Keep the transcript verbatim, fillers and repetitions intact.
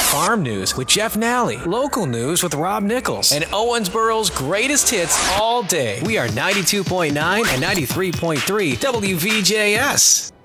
farm news with Jeff Nally, local news with Rob Nichols, and Owensboro's greatest hits all day. We are ninety-two point nine and ninety-three point three W V J S.